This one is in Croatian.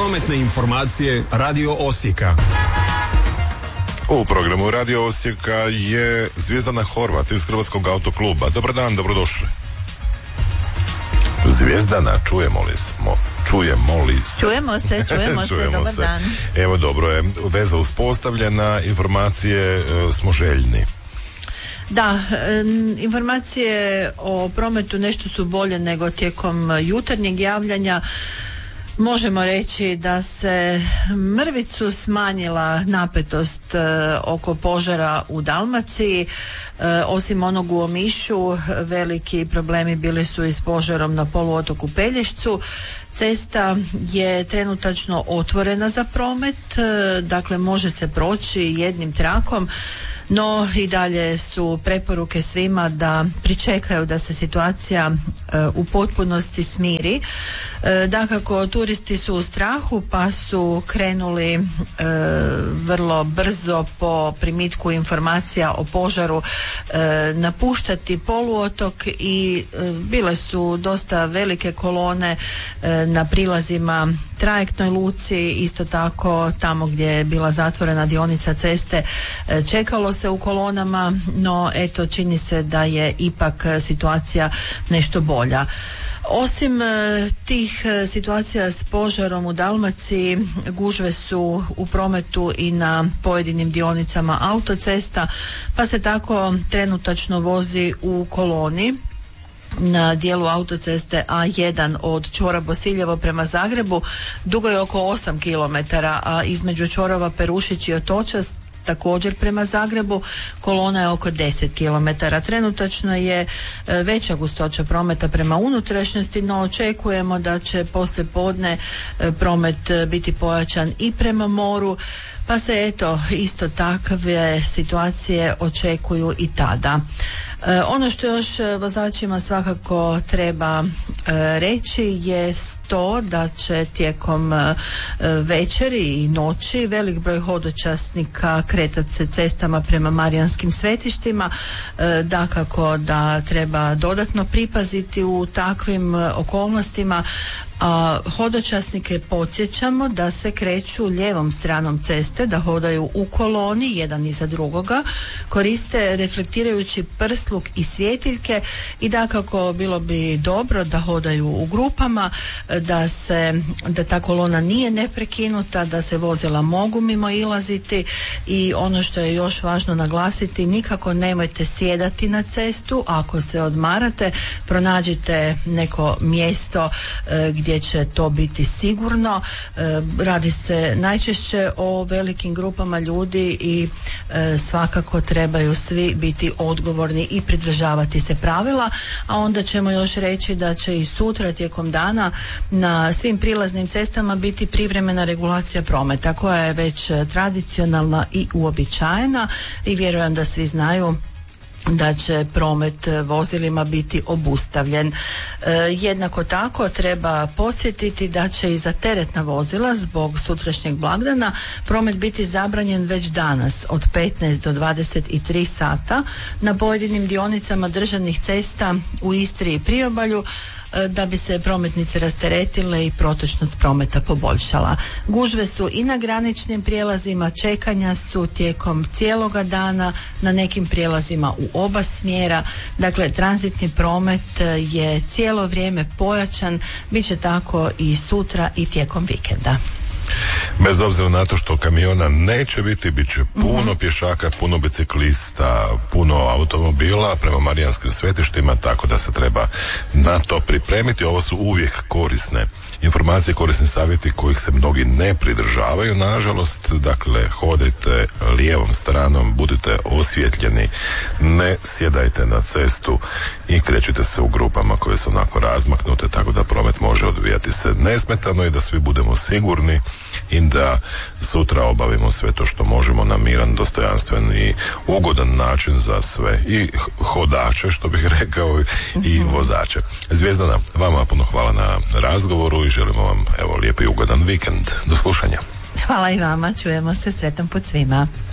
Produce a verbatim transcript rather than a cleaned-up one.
Prometne informacije Radio Osijeka. U programu Radio Osijeka je Zvjezdana Horvat iz Hrvatskog autokluba. Dobar dan, dobrodošli. Zvjezdana, čujemo li smo? Čujemo li se? Čujemo se, čujemo, čujemo se, dobar se. Dan. Evo, dobro je, veza uspostavljena, informacije e, smo željni. Da, e, informacije o prometu nešto su bolje nego tijekom jutarnjeg javljanja. Možemo reći da se mrvicu smanjila napetost e, oko požara u Dalmaciji. E, osim onog u Omišu, veliki problemi bili su i s požarom na poluotoku Pelješcu. Cesta je trenutačno otvorena za promet, e, dakle može se proći jednim trakom. No i dalje su preporuke svima da pričekaju da se situacija e, u potpunosti smiri. E, dakako, turisti su u strahu pa su krenuli e, vrlo brzo po primitku informacija o požaru e, napuštati poluotok i e, bile su dosta velike kolone e, na prilazima trajektnoj luci, isto tako tamo gdje je bila zatvorena dionica ceste e, čekalo se u kolonama, no eto čini se da je ipak situacija nešto bolja. Osim e, tih e, situacija s požarom u Dalmaciji, gužve su u prometu i na pojedinim dionicama autocesta, pa se tako trenutačno vozi u koloni na dijelu autoceste A jedan od čvora Bosiljevo prema Zagrebu. Dugo je oko osam kilometara, a između čvorova Perušić i Otočac također prema Zagrebu kolona je oko deset kilometara. Trenutačno je veća gustoća prometa prema unutrašnjosti, no očekujemo da će poslije podne promet biti pojačan i prema moru, pa se eto isto takve situacije očekuju i tada. E, ono što još vozačima svakako treba e, reći je to da će tijekom e, večeri i noći velik broj hodočasnika kretati se cestama prema marijanskim svetištima. E, dakako da treba dodatno pripaziti u takvim okolnostima. A hodočasnike podsjećamo da se kreću lijevom stranom ceste, da hodaju u koloni jedan iza drugoga, koriste reflektirajući prsluk i svjetiljke i dakako bilo bi dobro da hodaju u grupama, da se da ta kolona nije neprekinuta, da se vozila mogu mimo ilaziti i ono što je još važno naglasiti, nikako nemojte sjedati na cestu. Ako se odmarate, pronađite neko mjesto e, gdje gdje će to biti sigurno. E, radi se najčešće o velikim grupama ljudi i e, svakako trebaju svi biti odgovorni i pridržavati se pravila, a onda ćemo još reći da će i sutra tijekom dana na svim prilaznim cestama biti privremena regulacija prometa koja je već tradicionalna i uobičajena i vjerujem da svi znaju da će promet vozilima biti obustavljen. E, jednako tako treba podsjetiti da će i za teretna vozila zbog sutrašnjeg blagdana promet biti zabranjen već danas od petnaest do dvadeset tri sata na pojedinim dionicama državnih cesta u Istri i Priobalju, da bi se prometnice rasteretile i protočnost prometa poboljšala. Gužve su i na graničnim prijelazima, čekanja su tijekom cijeloga dana na nekim prijelazima u oba smjera. Dakle, tranzitni promet je cijelo vrijeme pojačan, bit će tako i sutra i tijekom vikenda. Bez obzira na to što kamiona neće biti, bit će puno mm-hmm. pješaka, puno biciklista, puno automobila prema marijanskim svetištima, tako da se treba na to pripremiti. Ovo su uvijek korisne informacije, korisni savjeti kojih se mnogi ne pridržavaju, nažalost. Dakle, hodajte lijevom stranom, budite osvjetljeni, ne sjedajte na cestu i krećite se u grupama koje su onako razmaknute, tako da promet može odvijati se nesmetano i da svi budemo sigurni i da sutra obavimo sve to što možemo na miran, dostojanstven i ugodan način za sve, i hodače, što bih rekao, i vozače. Zvjezdana, vama puno hvala na razgovoru i želimo vam, evo, lijep i ugodan vikend. Do slušanja. Hvala i vama, čujemo se, sretan put svima.